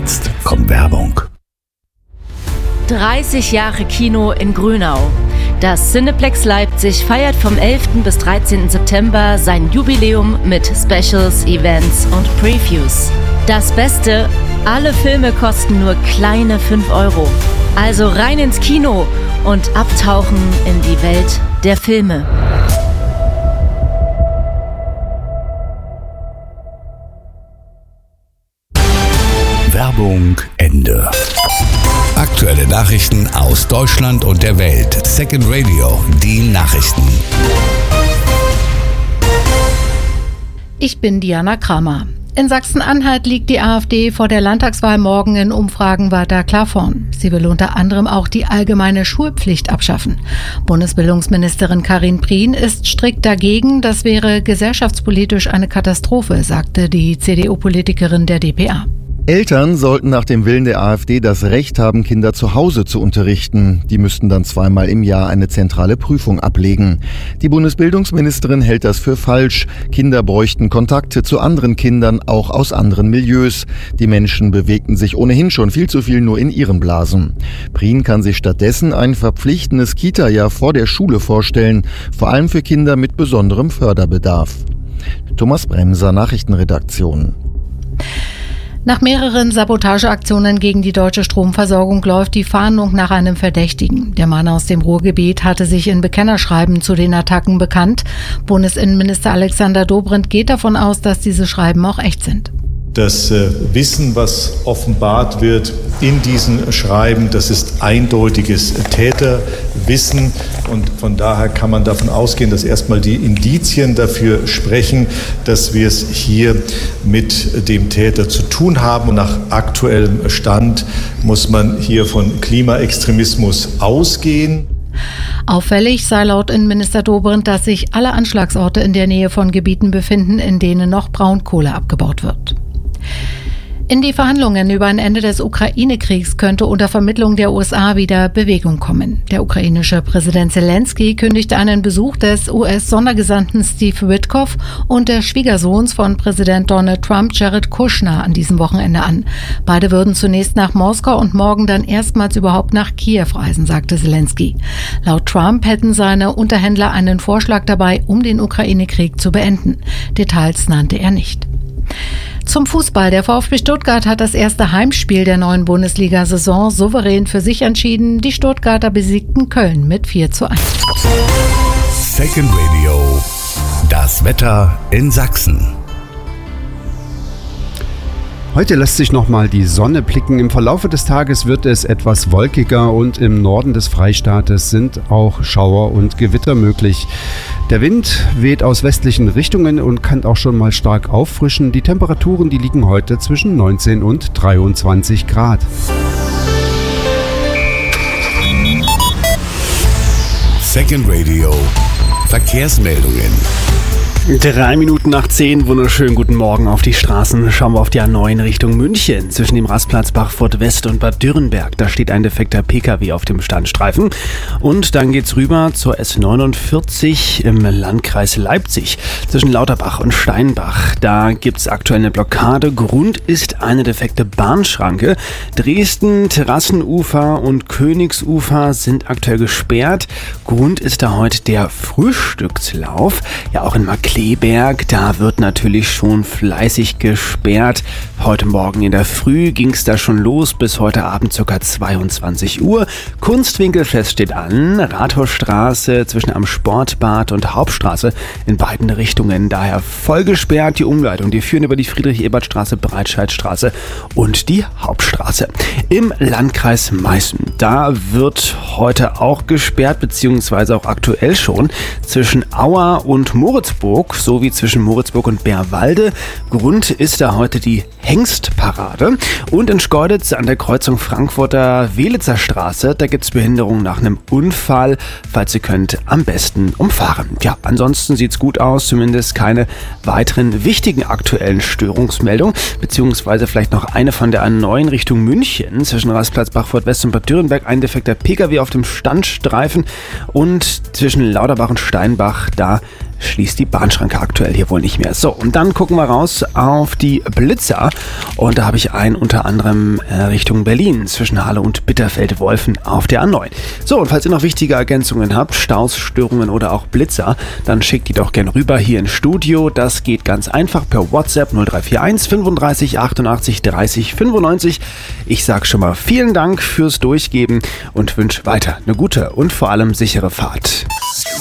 Jetzt kommt Werbung. 30 Jahre Kino in Grünau. Das Cineplex Leipzig feiert vom 11. bis 13. September sein Jubiläum mit Specials, Events und Previews. Das Beste, alle Filme kosten nur kleine 5 €. Also rein ins Kino und abtauchen in die Welt der Filme. Werbung Ende. Aktuelle Nachrichten aus Deutschland und der Welt. Second Radio, die Nachrichten. Ich bin Diana Kramer. In Sachsen-Anhalt liegt die AfD vor der Landtagswahl morgen in Umfragen weiter klar vorn. Sie will unter anderem auch die allgemeine Schulpflicht abschaffen. Bundesbildungsministerin Karin Prien ist strikt dagegen. Das wäre gesellschaftspolitisch eine Katastrophe, sagte die CDU-Politikerin der dpa. Eltern sollten nach dem Willen der AfD das Recht haben, Kinder zu Hause zu unterrichten. Die müssten dann 2-mal im Jahr eine zentrale Prüfung ablegen. Die Bundesbildungsministerin hält das für falsch. Kinder bräuchten Kontakte zu anderen Kindern, auch aus anderen Milieus. Die Menschen bewegten sich ohnehin schon viel zu viel nur in ihren Blasen. Prien kann sich stattdessen ein verpflichtendes Kita-Jahr vor der Schule vorstellen, vor allem für Kinder mit besonderem Förderbedarf. Thomas Bremser, Nachrichtenredaktion. Nach mehreren Sabotageaktionen gegen die deutsche Stromversorgung läuft die Fahndung nach einem Verdächtigen. Der Mann aus dem Ruhrgebiet hatte sich in Bekennerschreiben zu den Attacken bekannt. Bundesinnenminister Alexander Dobrindt geht davon aus, dass diese Schreiben auch echt sind. Das Wissen, was offenbart wird in diesen Schreiben, das ist eindeutiges Täterwissen. Und von daher kann man davon ausgehen, dass erstmal die Indizien dafür sprechen, dass wir es hier mit dem Täter zu tun haben. Und nach aktuellem Stand muss man hier von Klimaextremismus ausgehen. Auffällig sei laut Innenminister Dobrindt, dass sich alle Anschlagsorte in der Nähe von Gebieten befinden, in denen noch Braunkohle abgebaut wird. In die Verhandlungen über ein Ende des Ukraine-Kriegs könnte unter Vermittlung der USA wieder Bewegung kommen. Der ukrainische Präsident Zelensky kündigte einen Besuch des US-Sondergesandten Steve Witkoff und des Schwiegersohns von Präsident Donald Trump, Jared Kushner, an diesem Wochenende an. Beide würden zunächst nach Moskau und morgen dann erstmals überhaupt nach Kiew reisen, sagte Zelensky. Laut Trump hätten seine Unterhändler einen Vorschlag dabei, um den Ukraine-Krieg zu beenden. Details nannte er nicht. Zum Fußball. Der VfB Stuttgart hat das erste Heimspiel der neuen Bundesliga-Saison souverän für sich entschieden. Die Stuttgarter besiegten Köln mit 4:1. Second Radio, das Wetter in Sachsen. Heute lässt sich nochmal die Sonne blicken. Im Verlaufe des Tages wird es etwas wolkiger und im Norden des Freistaates sind auch Schauer und Gewitter möglich. Der Wind weht aus westlichen Richtungen und kann auch schon mal stark auffrischen. Die Temperaturen, die liegen heute zwischen 19 und 23 Grad. Second Radio, Verkehrsmeldungen. 3 Minuten nach 10, wunderschönen guten Morgen auf die Straßen. Schauen wir auf die A9 in Richtung München. Zwischen dem Rastplatz Bachfurt West und Bad Dürrenberg. Da steht ein defekter Pkw auf dem Standstreifen. Und dann geht's rüber zur S49 im Landkreis Leipzig. Zwischen Lauterbach und Steinbach. Da gibt's aktuell eine Blockade. Grund ist eine defekte Bahnschranke. Dresden, Terrassenufer und Königsufer sind aktuell gesperrt. Grund ist da heute der Frühstückslauf. Ja, auch in Markkleeberg, da wird natürlich schon fleißig gesperrt. Heute Morgen in der Früh ging es da schon los, bis heute Abend ca. 22 Uhr. Kunstwinkelfest steht an, Rathausstraße zwischen am Sportbad und Hauptstraße in beiden Richtungen. Daher voll gesperrt die Umleitung. Die führen über die Friedrich-Ebert-Straße, Breitscheidstraße und die Hauptstraße. Im Landkreis Meißen, da wird heute auch gesperrt, beziehungsweise auch aktuell schon zwischen Auer und Moritzburg sowie zwischen Moritzburg und Bärwalde. Grund ist da heute die Hengstparade. Und in Schkeuditz an der Kreuzung Frankfurter-Welitzer Straße, da gibt es Behinderung nach einem Unfall. Falls ihr könnt, am besten umfahren. Ja, ansonsten sieht's gut aus, zumindest keine weiteren wichtigen aktuellen Störungsmeldungen, beziehungsweise vielleicht noch eine von der A9 Richtung München zwischen Rastplatz Bachfurt West und Bad Dürrenberg, ein defekter Pkw auf dem Standstreifen und zwischen Lauterbach und Steinbach, da schließt die Bahnschranke aktuell hier wohl nicht mehr. So, und dann gucken wir raus auf die Blitzer. Und da habe ich einen unter anderem Richtung Berlin zwischen Halle und Bitterfeld-Wolfen auf der A9. So, und falls ihr noch wichtige Ergänzungen habt, Staus, Störungen oder auch Blitzer, dann schickt die doch gern rüber hier ins Studio. Das geht ganz einfach per WhatsApp 0341 35 88 30 95. Ich sage schon mal vielen Dank fürs Durchgeben und wünsche weiter eine gute und vor allem sichere Fahrt.